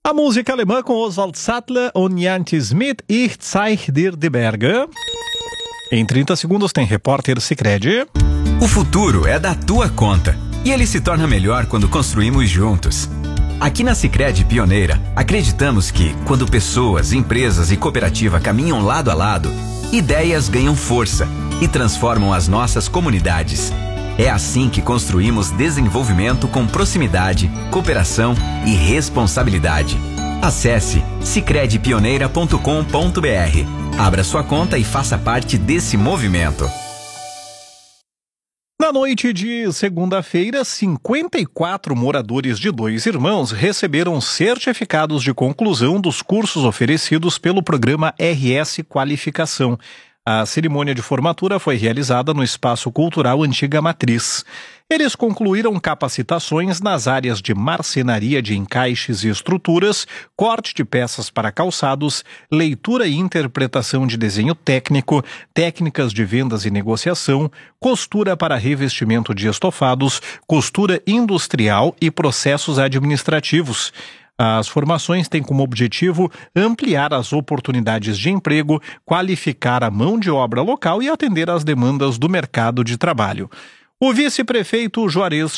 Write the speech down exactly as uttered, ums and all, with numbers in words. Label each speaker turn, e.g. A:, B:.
A: A música alemã com Oswald Sattler und Jan Smith, Ich zeig dir die Berge. Em trinta segundos tem repórter Sicredi.
B: O futuro é da tua conta e ele se torna melhor quando construímos juntos. Aqui na Sicredi Pioneira, acreditamos que, quando pessoas, empresas e cooperativa caminham lado a lado, ideias ganham força e transformam as nossas comunidades. É assim que construímos desenvolvimento com proximidade, cooperação e responsabilidade. Acesse sicredi pioneira ponto com ponto br. Abra sua conta e faça parte desse movimento.
A: Na noite de segunda-feira, cinquenta e quatro moradores de Dois Irmãos receberam certificados de conclusão dos cursos oferecidos pelo programa R S Qualificação. A cerimônia de formatura foi realizada no Espaço Cultural Antiga Matriz. Eles concluíram capacitações nas áreas de marcenaria de encaixes e estruturas, corte de peças para calçados, leitura e interpretação de desenho técnico, técnicas de vendas e negociação, costura para revestimento de estofados, costura industrial e processos administrativos. As formações têm como objetivo ampliar as oportunidades de emprego, qualificar a mão de obra local e atender às demandas do mercado de trabalho. O vice-prefeito Juarez